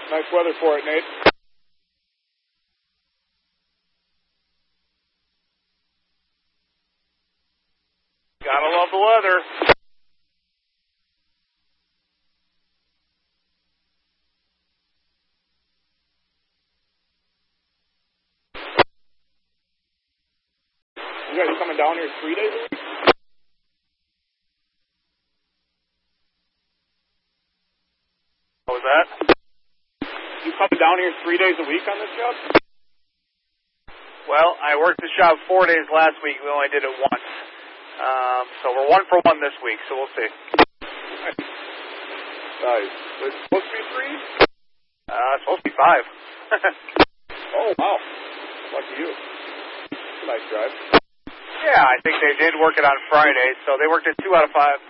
Nice weather for it, Nate. Gotta love the weather. You guys coming down here 3 days a week? What was that? You coming down here 3 days a week on this job? Well, I worked this job 4 days last week. We only did it once. So we're 1 for 1 this week, so we'll see. Nice. It's supposed to be 3? It's supposed to be 5. Oh, wow. Lucky you. It's a nice drive. Yeah, I think they did work it on Friday, so they worked it 2 out of 5.